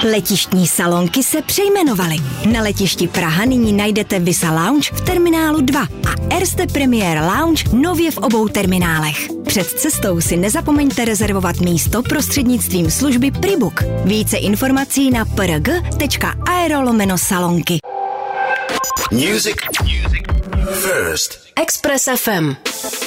Letištní salonky se přejmenovaly. Na letišti Praha nyní najdete Visa Lounge v terminálu 2 a Erste Premier Lounge nově v obou terminálech. Před cestou si nezapomeňte rezervovat místo prostřednictvím služby Pribook. Více informací na prg.aero/salonky. Music first. Express FM.